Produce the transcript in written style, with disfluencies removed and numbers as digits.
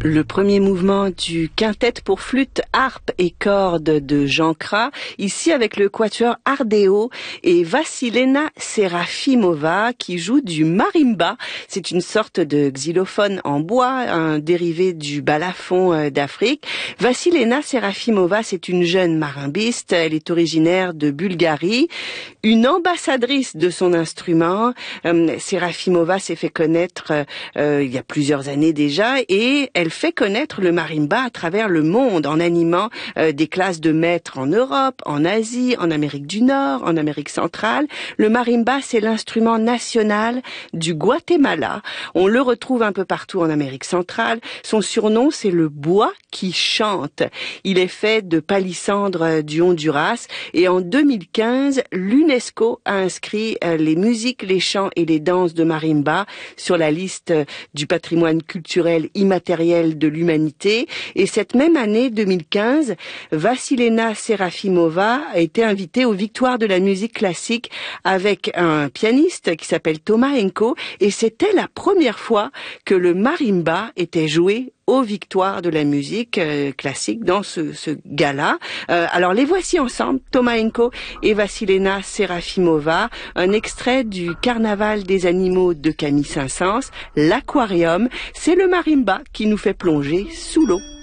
Le premier mouvement du quintet pour flûte, harpe et cordes de Jean Cras, ici avec le quatuor Ardeo et Vassilena Serafimova qui joue du marimba. C'est une sorte de xylophone en bois, un dérivé du balafon d'Afrique. Vassilena Serafimova, c'est une jeune marimbiste, elle est originaire de Bulgarie, une ambassadrice de son instrument. Serafimova s'est fait connaître il y a plusieurs années déjà et elle fait connaître le marimba à travers le monde en animant des classes de maîtres en Europe, en Asie, en Amérique du Nord, en Amérique centrale. Le marimba, c'est l'instrument national du Guatemala. On le retrouve un peu partout en Amérique centrale. Son surnom, c'est le bois qui chante. Il est fait de palissandre du Honduras et en 2015, l'UNESCO a inscrit les musiques, les chants et les danses de marimba sur la liste du patrimoine culturel immatériel de l'humanité. Et cette même année 2015, Vassilena Serafimova a été invitée aux Victoires de la musique classique avec un pianiste qui s'appelle Thomas Henko, et c'était la première fois que le marimba était joué aux Victoires de la musique classique dans ce gala. Alors les voici ensemble, Thomas Henko et Vassilena Serafimova, un extrait du Carnaval des animaux de Camille Saint-Saëns, l'Aquarium. C'est le marimba qui nous fait plonger sous l'eau.